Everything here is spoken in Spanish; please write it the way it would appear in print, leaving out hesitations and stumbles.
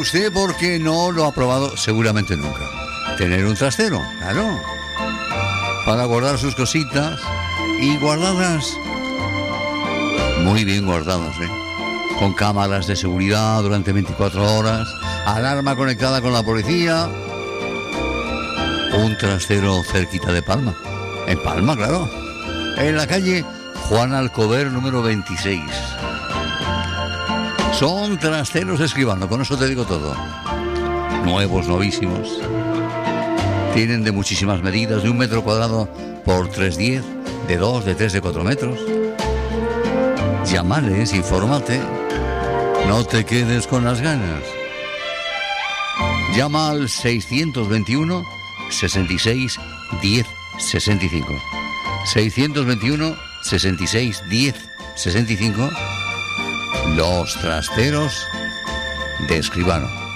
usted porque no lo ha probado seguramente nunca. Tener un trastero, claro, para guardar sus cositas y guardarlas muy bien guardadas, con cámaras de seguridad durante 24 horas, alarma conectada con la policía. Un trastero cerquita de Palma. En Palma, claro. En la calle Juan Alcover, número 26. Son trasteros Escribano, con eso te digo todo. Nuevos, novísimos. Tienen de muchísimas medidas, de 1 metro cuadrado por 3,10, de 2, de 3, de 4 metros. Llámales, infórmate. No te quedes con las ganas. Llama al 621 66 10 65. 621 66 10 65. Los trasteros de Escribano.